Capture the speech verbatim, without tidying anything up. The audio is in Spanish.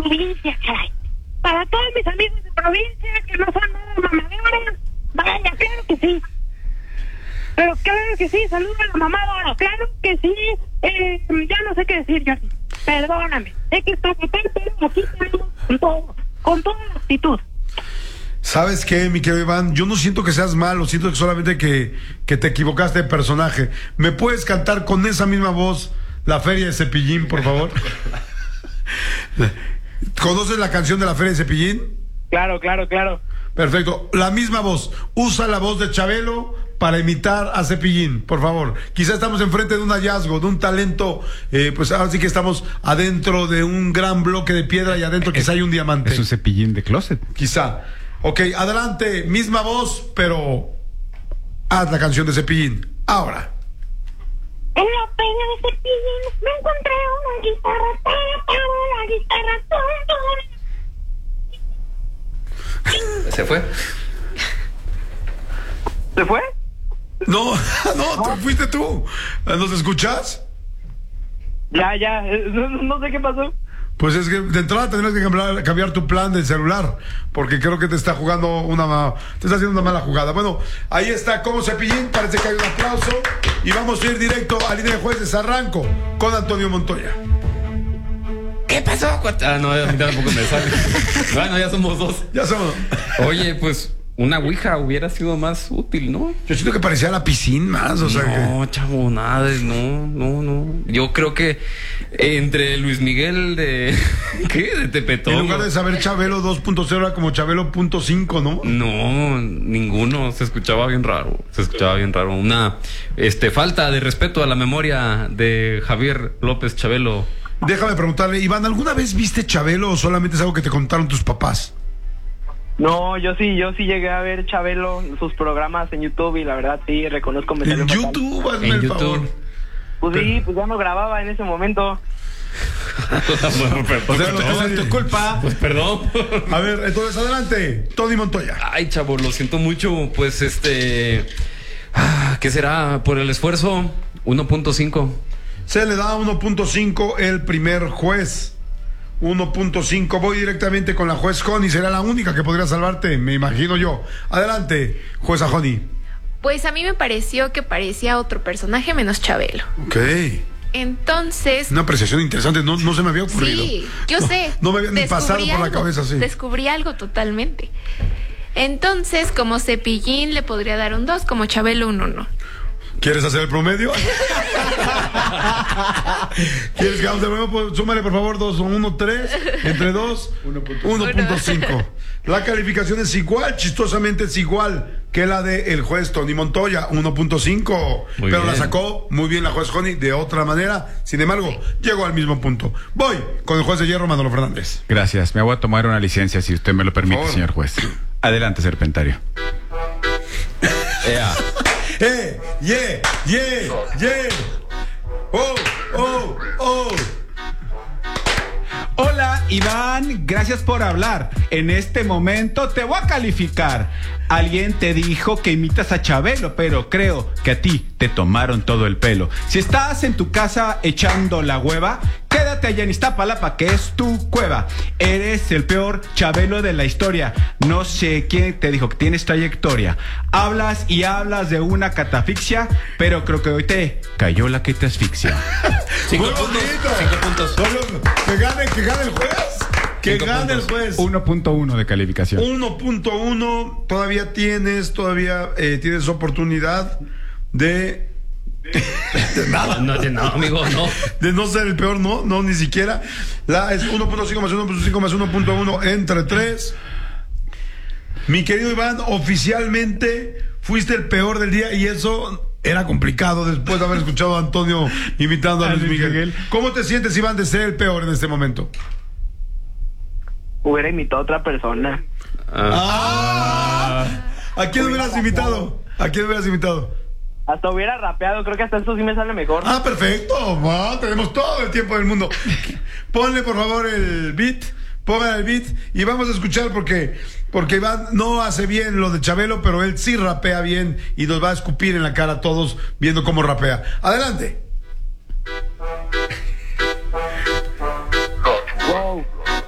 provincia, caray. Para todos mis amigos de provincia que no son nada mamadores, vaya, claro que sí. Pero claro que sí, saludo a la mamadora, claro que sí. Eh, ya no sé qué decir, Jordi. Perdóname, sé que está fatal, pero aquí tenemos con todo, con toda la actitud. ¿Sabes qué, mi querido Iván? Yo no siento que seas malo, siento que solamente que, que te equivocaste de personaje. ¿Me puedes cantar con esa misma voz La Feria de Cepillín, por favor? ¿Conoces la canción de La Feria de Cepillín? Claro, claro, claro. Perfecto, la misma voz. Usa la voz de Chabelo para imitar a Cepillín, por favor. Quizá estamos enfrente de un hallazgo, de un talento, eh, pues ahora sí que estamos adentro de un gran bloque de piedra y adentro quizá hay un diamante. Es un Cepillín de closet. Quizá. Ok, adelante, misma voz, pero haz la canción de Cepillín. Ahora. En la peña de Cepillín me encontré una guitarra, para, para la guitarra. ¿Se fue? ¿Se fue? No, no, te fuiste tú. ¿Nos escuchas? Ya, ya, no, no sé qué pasó. Pues es que de entrada tendrás que cambiar, cambiar tu plan de celular, porque creo que te está jugando una, te está haciendo una mala jugada. Bueno, ahí está como Cepillín, parece que hay un aplauso y vamos a ir directo a línea de jueces. Arranco con Antonio Montoya. ¿Qué pasó? Ah, no, a mí tampoco me sale. Bueno, ya somos dos. Ya somos. Oye, pues una ouija hubiera sido más útil, ¿no? Yo siento que parecía la piscina más, o sea no, que... chavo, nada, no, no, no. Yo creo que entre Luis Miguel de... ¿Qué? De Tepetón. En lugar de saber Chabelo dos punto cero era como Chabelo punto cinco, ¿no? No, ninguno. Se escuchaba bien raro. Se escuchaba bien raro. Una este, falta de respeto a la memoria de Javier López Chabelo. Déjame preguntarle, Iván, ¿alguna vez viste Chabelo o solamente es algo que te contaron tus papás? No, yo sí, yo sí llegué a ver Chabelo, sus programas en YouTube y la verdad sí, reconozco me salió En fatal. YouTube, hazme En el YouTube. favor. Pues sí, pues ya no grababa en ese momento. Bueno, perdón, O sea, no es tu culpa. Pues perdón. A ver, entonces adelante, Tony Montoya. Ay, chavo, lo siento mucho. Pues este... ah, ¿qué será? Por el esfuerzo, uno punto cinco. Se le da uno punto cinco el primer juez. uno punto cinco. Voy directamente con la juez Joni. Será la única que podría salvarte, me imagino yo. Adelante, jueza Joni. Pues a mí me pareció que parecía otro personaje menos Chabelo. Ok. Entonces... Una apreciación interesante. No, no se me había ocurrido. Sí, yo no, sé. No me había ni pasado por la algo, cabeza, sí. Descubrí algo totalmente. Entonces, como Cepillín le podría dar un dos, como Chabelo un uno. ¿Quieres hacer el promedio? ¿Quieres que hagamos el promedio? Pues, súmale, por favor, dos, uno, tres. Entre dos, uno punto cinco. La calificación es igual, chistosamente es igual que la de el juez Tony Montoya, uno punto cinco. Pero bien. La sacó muy bien la juez Joni de otra manera. Sin embargo, llegó al mismo punto. Voy con el juez de hierro, Manolo Fernández. Gracias, me voy a tomar una licencia si usted me lo permite, señor juez. Adelante, Serpentario. Ea. ¡Eh! ¡Yeah! ¡Yeah! ¡Yeah! ¡Oh! ¡Oh! ¡Oh! Hola, Iván, gracias por hablar. En este momento te voy a calificar. Alguien te dijo que imitas a Chabelo, pero creo que a ti te tomaron todo el pelo. Si estás en tu casa echando la hueva, quédate allá en Iztapalapa, que es tu cueva. Eres el peor Chabelo de la historia. No sé quién te dijo que tienes trayectoria. Hablas y hablas de una catafixia, pero creo que hoy te cayó la que te asfixia. Cinco Muy puntos. bonito. Cinco puntos. Solo que gane, que gane el juez. Que Cinco gane el puntos. juez. uno punto uno de calificación. uno punto uno. Todavía tienes, todavía eh, tienes oportunidad de. de nada. No, no, no, amigo, no. De no ser el peor, no, no, ni siquiera. La es uno punto cinco más uno punto cinco más uno punto uno entre tres. Mi querido Iván, oficialmente fuiste el peor del día y eso era complicado después de haber escuchado a Antonio imitando a Luis Miguel. ¿Cómo te sientes, Iván, de ser el peor en este momento? Hubiera imitado a otra persona. Ah. ¿A quién hubieras imitado? ¿A quién hubieras imitado? Hasta hubiera rapeado, creo que hasta eso sí me sale mejor. Ah, perfecto. Ah, tenemos todo el tiempo del mundo. Ponle, por favor, el beat. Pongan el beat y vamos a escuchar porque, porque Iván no hace bien lo de Chabelo, pero él sí rapea bien y nos va a escupir en la cara a todos viendo cómo rapea. Adelante.